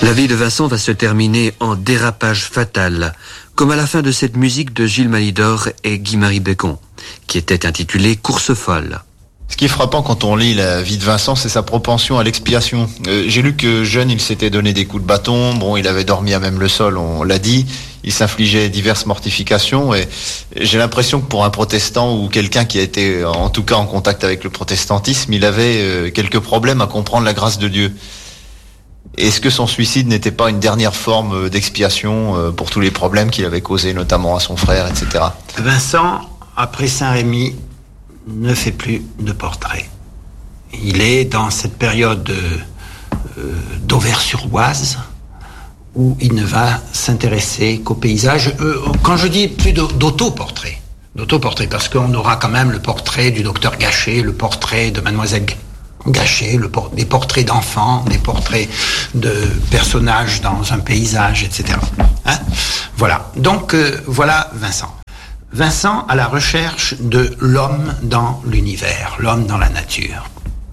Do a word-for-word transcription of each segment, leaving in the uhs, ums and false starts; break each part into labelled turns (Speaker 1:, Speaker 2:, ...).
Speaker 1: La vie de Vincent va se terminer en dérapage fatal, comme à la fin de cette musique de Gilles Malidor et Guy-Marie Bécon, qui était intitulée Course folle.
Speaker 2: Ce qui est frappant quand on lit la vie de Vincent, c'est sa propension à l'expiation. Euh, j'ai lu que jeune, il s'était donné des coups de bâton, bon, il avait dormi à même le sol, on l'a dit, il s'infligeait diverses mortifications, et j'ai l'impression que pour un protestant ou quelqu'un qui a été en tout cas en contact avec le protestantisme, il avait euh, quelques problèmes à comprendre la grâce de Dieu. Est-ce que son suicide n'était pas une dernière forme d'expiation pour tous les problèmes qu'il avait causés, notamment à son frère, et cetera.
Speaker 3: Vincent, après Saint-Rémy, ne fait plus de portraits. Il est dans cette période euh, d'Auvers-sur-Oise où il ne va s'intéresser qu'au paysage. Euh, quand je dis plus d'autoportrait, d'autoportrait, parce qu'on aura quand même le portrait du docteur Gachet, le portrait de Mademoiselle Gachet, le por- des portraits d'enfants, des portraits de personnages dans un paysage, et cetera. Hein? Voilà. Donc euh, voilà Vincent. Vincent à la recherche de l'homme dans l'univers, l'homme dans la nature.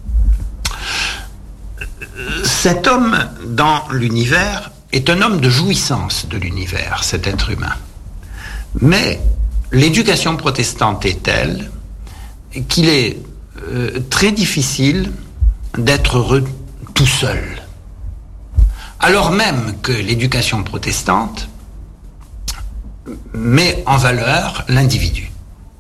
Speaker 3: Cet homme dans l'univers est un homme de jouissance de l'univers, cet être humain. Mais l'éducation protestante est telle qu'il est euh, très difficile d'être heureux tout seul. Alors même que l'éducation protestante met en valeur l'individu.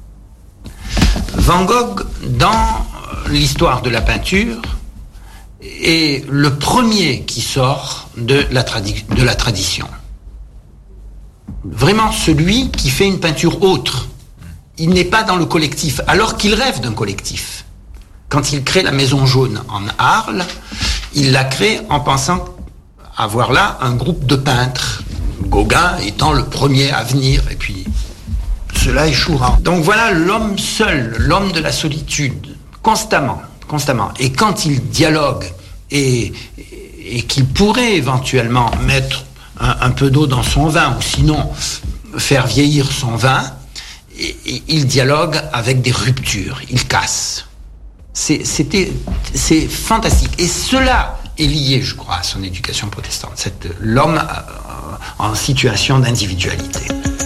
Speaker 3: Van Gogh, dans l'histoire de la peinture, est le premier qui sort de la, tradi- de la tradition. Vraiment celui qui fait une peinture autre. Il n'est pas dans le collectif, alors qu'il rêve d'un collectif. Quand il crée la Maison Jaune en Arles, il la crée en pensant avoir là un groupe de peintres, Gauguin étant le premier à venir, et puis cela échouera. Donc voilà l'homme seul, l'homme de la solitude, constamment, constamment. Et quand il dialogue et, et qu'il pourrait éventuellement mettre un, un peu d'eau dans son vin, ou sinon faire vieillir son vin, et, et il dialogue avec des ruptures, il casse. C'est, c'était, c'est fantastique. Et cela est lié, je crois, à son éducation protestante. C'est l'homme euh, en situation d'individualité.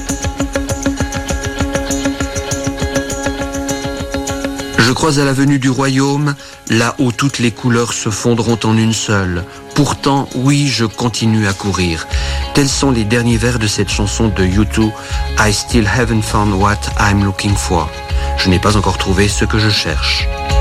Speaker 1: Je crois à la venue du royaume, là où toutes les couleurs se fondront en une seule. Pourtant, oui, je continue à courir. Tels sont les derniers vers de cette chanson de U deux, I still haven't found what I'm looking for. Je n'ai pas encore trouvé ce que je cherche.